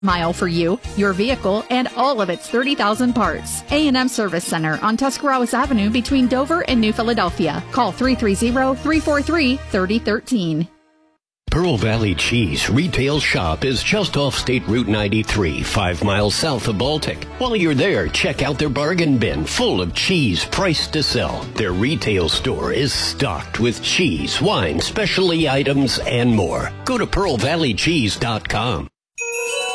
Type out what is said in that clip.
mile for you, your vehicle, and all of its 30,000 parts. A&M Service Center on Tuscarawas Avenue between Dover and New Philadelphia. Call 330-343-3013. Pearl Valley Cheese Retail Shop is just off State Route 93, 5 miles south of Baltic. While you're there, check out their bargain bin full of cheese priced to sell. Their retail store is stocked with cheese, wine, specialty items, and more. Go to pearlvalleycheese.com.